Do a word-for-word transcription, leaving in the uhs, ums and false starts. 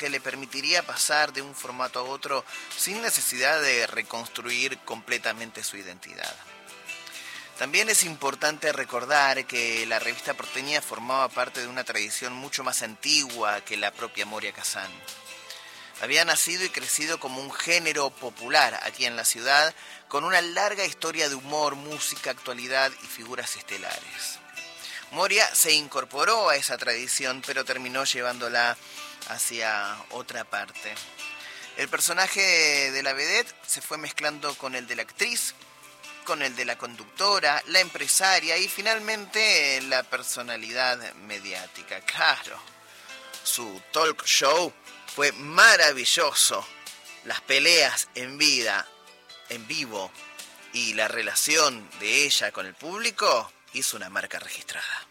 que le permitiría pasar de un formato a otro sin necesidad de reconstruir completamente su identidad. También es importante recordar que la revista porteña formaba parte de una tradición mucho más antigua que la propia Moria Kazán. Había nacido y crecido como un género popular aquí en la ciudad, con una larga historia de humor, música, actualidad y figuras estelares. Moria se incorporó a esa tradición, pero terminó llevándola hacia otra parte. El personaje de la vedette se fue mezclando con el de la actriz, con el de la conductora, la empresaria y finalmente la personalidad mediática. Claro, su talk show fue maravilloso. Las peleas en vida, en vivo y la relación de ella con el público hizo una marca registrada.